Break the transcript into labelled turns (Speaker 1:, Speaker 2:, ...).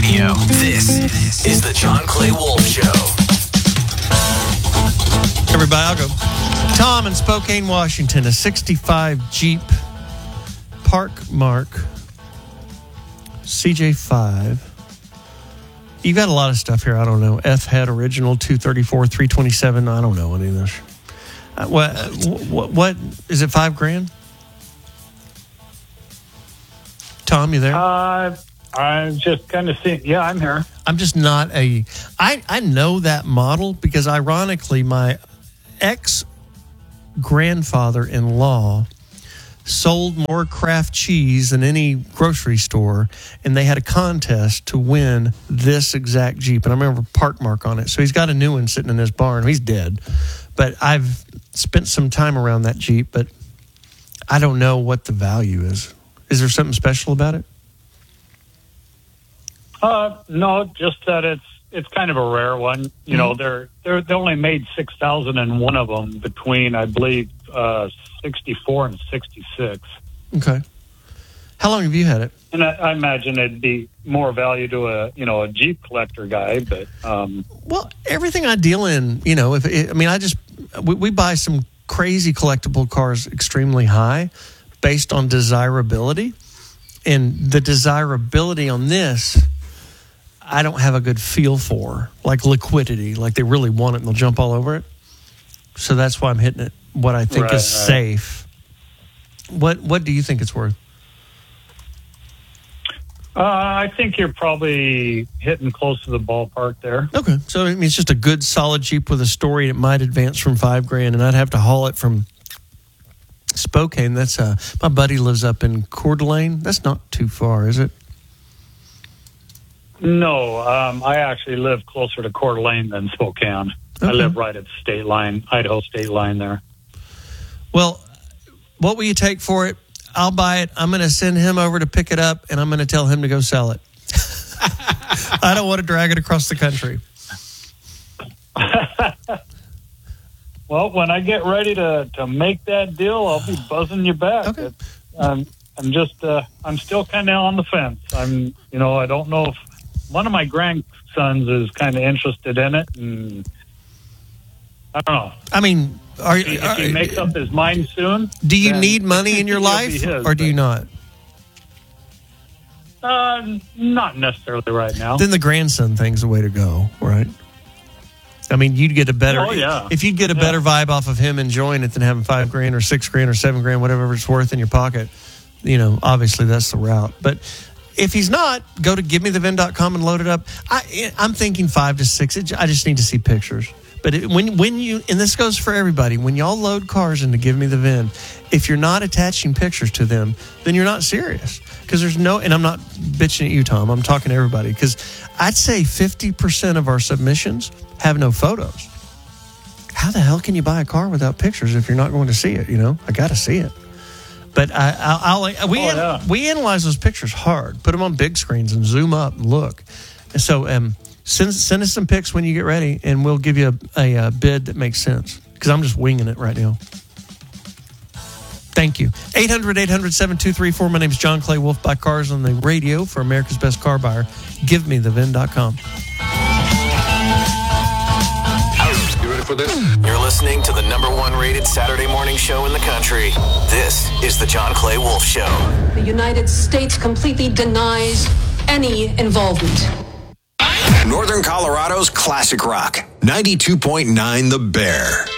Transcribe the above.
Speaker 1: Radio. This is the John Clay Wolf Show.
Speaker 2: Everybody, I'll go. Tom in Spokane, Washington, a 65 Jeep Park Mark CJ5. You got a lot of stuff here. I don't know. F-head original 234, 327. I don't know any of this. What is it? $5,000? Tom, you there?
Speaker 3: I'm just kind of seeing. Yeah, I'm here.
Speaker 2: I'm just not I know that model because ironically, my ex-grandfather-in-law sold more Kraft cheese than any grocery store, and they had a contest to win this exact Jeep. And I remember Park Mark on it. So he's got a new one sitting in his barn. He's dead. But I've spent some time around that Jeep, but I don't know what the value is. Is there something special about it?
Speaker 3: No, just that it's kind of a rare one. You know, they only made 6,001 of them between, I believe, 64 and 66.
Speaker 2: Okay. How long have you had it?
Speaker 3: And I imagine it'd be more value to a Jeep collector guy, but
Speaker 2: well, everything I deal in, we buy some crazy collectible cars extremely high based on desirability, and the desirability on this I don't have a good feel for, like liquidity, like they really want it and they'll jump all over it. So that's why I'm hitting it what I think is safe. What do you think it's worth?
Speaker 3: I think you're probably hitting close to the ballpark there.
Speaker 2: Okay. So I mean, it's just a good solid Jeep with a story. It might advance from $5,000, and I'd have to haul it from Spokane. That's my buddy lives up in Coeur d'Alene. That's not too far, is it?
Speaker 3: No, I actually live closer to Coeur d'Alene than Spokane. Okay. I live right at the state line, Idaho state line there.
Speaker 2: Well, what will you take for it? I'll buy it. I'm going to send him over to pick it up, and I'm going to tell him to go sell it. I don't want to drag it across the country.
Speaker 3: Well, when I get ready to make that deal, I'll be buzzing you back.
Speaker 2: Okay.
Speaker 3: I'm still kind of on the fence. I don't know if one of my grandsons is kind of interested in it, and I don't know.
Speaker 2: I mean,
Speaker 3: if he makes up his mind soon.
Speaker 2: Do you need money in your life, or do you not?
Speaker 3: Not necessarily right now.
Speaker 2: Then the grandson thing's the way to go, right? I mean, you'd get a better.
Speaker 3: Oh, yeah.
Speaker 2: If you'd get a better vibe off of him enjoying it than having $5,000 or $6,000 or $7,000, whatever it's worth in your pocket, obviously that's the route. But if he's not, go to givemethevin.com and load it up. I'm thinking 5 to 6. I just need to see pictures. But when you, and this goes for everybody, when y'all load cars into Give Me the VIN, if you're not attaching pictures to them, then you're not serious. Because there's no, and I'm not bitching at you, Tom, I'm talking to everybody. Because I'd say 50% of our submissions have no photos. How the hell can you buy a car without pictures if you're not going to see it? I got to see it. But we analyze those pictures hard, put them on big screens and zoom up and look. And so send us some pics when you get ready, and we'll give you a bid that makes sense. Because I'm just winging it right now. Thank you. 800-800-7234. My name's John Clay Wolf. Buy cars on the radio for America's Best Car Buyer. GiveMeTheVin.com.
Speaker 1: You ready for this? You're listening to the #1 rated Saturday morning show in the country. This is the John Clay Wolf Show.
Speaker 4: The United States completely denies any involvement.
Speaker 1: Northern Colorado's classic rock, 92.9 The Bear.